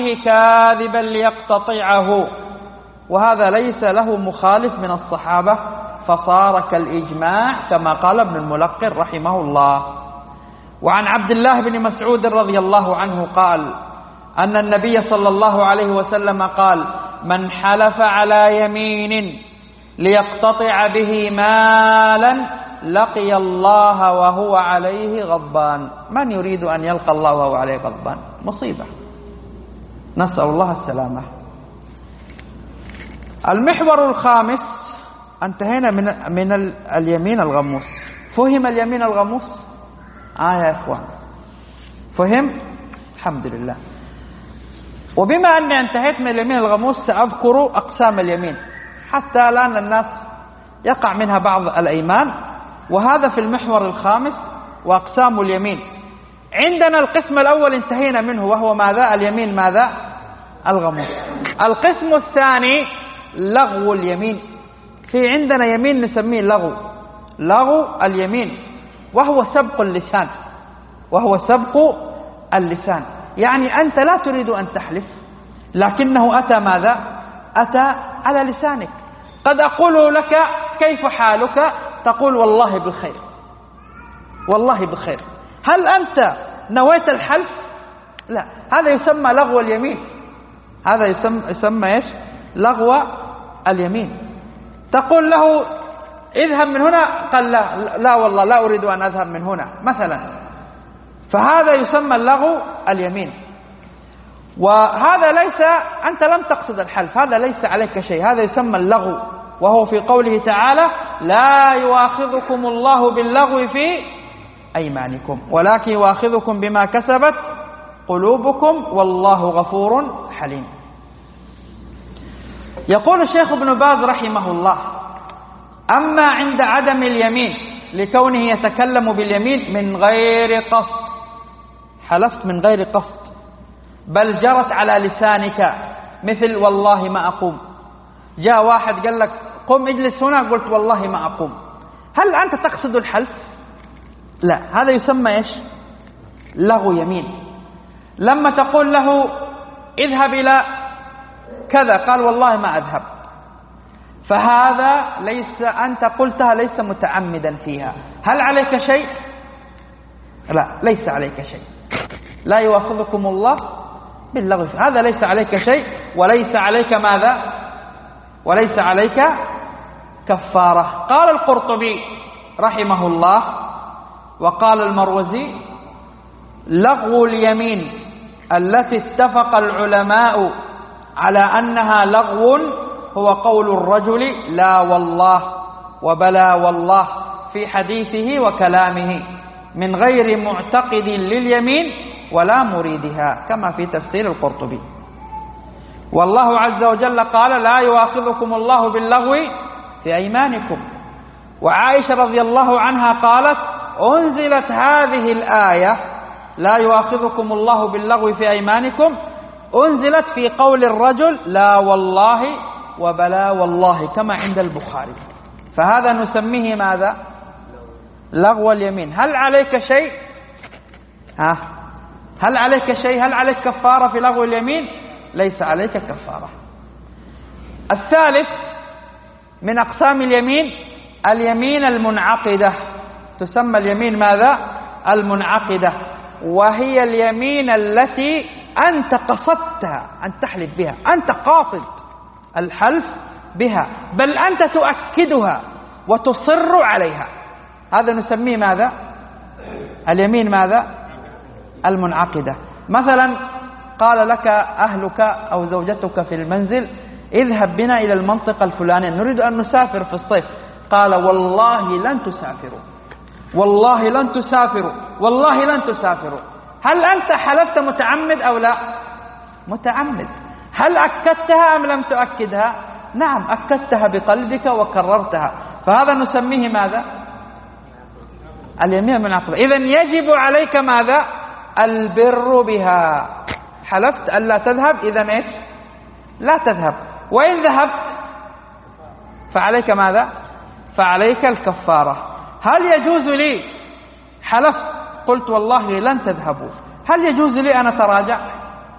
كاذبا ليقتطعه، وهذا ليس له مخالف من الصحابة، فصار كالإجماع كما قال ابن الملقن رحمه الله. وعن عبد الله بن مسعود رضي الله عنه قال أن النبي صلى الله عليه وسلم قال: من حلف على يمين ليقتطع به مالا لقي الله وهو عليه غضبان. من يريد أن يلقى الله وهو عليه غضبان؟ مصيبة، نسأل الله السلامة. المحور الخامس، انتهينا من اليمين الغموس. فهم اليمين الغموس؟ يا إخوان، فهم؟ الحمد لله. وبما أني انتهيت من اليمين الغموس سأذكر أقسام اليمين، حتى لأن الناس يقع منها بعض الأيمان، وهذا في المحور الخامس وأقسام اليمين. عندنا القسم الأول انتهينا منه، وهو ماذا؟ اليمين ماذا؟ الغموس. القسم الثاني لغو اليمين. في عندنا يمين نسميه لغو اليمين، وهو سبق اللسان، يعني أنت لا تريد أن تحلف، لكنه أتى ماذا؟ أتى على لسانك. قد أقول لك: كيف حالك؟ تقول: والله بخير، والله بخير. هل أنت نويت الحلف؟ لا، هذا يسمى لغو اليمين، هذا يسمى إيش؟ لغو اليمين. تقول له: اذهب من هنا، قال: لا والله لا أريد أن أذهب من هنا مثلا، فهذا يسمى لغو اليمين. وهذا ليس، أنت لم تقصد الحلف، هذا ليس عليك شيء، هذا يسمى اللغو، وهو في قوله تعالى: لا يؤاخذكم الله باللغو في أيمانكم ولكن يؤاخذكم بما كسبت قلوبكم والله غفور حليم. يقول الشيخ ابن باز رحمه الله: أما عند عدم اليمين لكونه يتكلم باليمين من غير قصد، حلفت من غير قصد بل جرت على لسانك، مثل والله ما أقوم. جاء واحد قال لك: قم اجلس هنا، قلت والله ما أقوم. هل أنت تقصد الحلف؟ لا، هذا يسمى إيش؟ لغو يمين. لما تقول له: اذهب إلى كذا، قال: والله ما أذهب، فهذا ليس، أنت قلتها ليس متعمدا فيها. هل عليك شيء؟ لا، ليس عليك شيء. لا يؤاخذكم الله باللغو، هذا ليس عليك شيء، وليس عليك ماذا؟ وليس عليك كفارة. قال القرطبي رحمه الله وقال المروزي: لغو اليمين التي اتفق العلماء على أنها لغو هو قول الرجل لا والله وبلا والله في حديثه وكلامه من غير معتقد لليمين ولا مريدها، كما في تفسير القرطبي. والله عز وجل قال: لا يؤاخذكم الله باللغو في أيمانكم. وعائشة رضي الله عنها قالت: أنزلت هذه الآية لا يؤاخذكم الله باللغو في أيمانكم، أنزلت في قول الرجل لا والله وبلا والله، كما عند البخاري. فهذا نسميه ماذا؟ لغو اليمين. هل عليك شيء؟ هل عليك شيء؟ هل عليك كفارة في لغو اليمين؟ ليس عليك كفارة. الثالث من أقسام اليمين اليمين المنعقدة، تسمى اليمين ماذا؟ المنعقدة، وهي اليمين التي أنت قصدتها أن تحلف بها، أنت قاصد الحلف بها، بل أنت تؤكدها وتصر عليها، هذا نسميه ماذا؟ اليمين ماذا؟ المنعقدة. مثلا قال لك أهلك أو زوجتك في المنزل: اذهب بنا إلى المنطقة الفلانية، نريد أن نسافر في الصيف. قال: والله لن تسافروا، والله لن تسافروا، والله لن تسافروا. هل أنت حلفت متعمد أو لا؟ متعمد. هل أكدتها أم لم تؤكدها؟ نعم، أكدتها بقلبك وكررتها، فهذا نسميه ماذا؟ اليمين المنعقدة. إذن يجب عليك ماذا؟ البر بها. حلفت ألا تذهب، إذن إيش؟ لا تذهب. وإن ذهبت فعليك ماذا؟ فعليك الكفارة. هل يجوز لي حلفت قلت والله لن تذهبوا، هل يجوز لي أن أتراجع؟